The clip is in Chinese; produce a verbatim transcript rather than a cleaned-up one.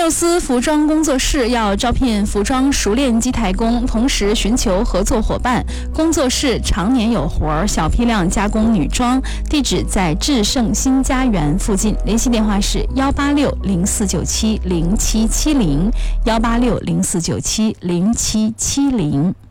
缪斯服装工作室要招聘服装熟练机台工，同时寻求合作伙伴。工作室常年有活，小批量加工女装，地址在至圣新家园附近。联系电话是幺八六零四九七零七七零，幺八六零四九七零七七零。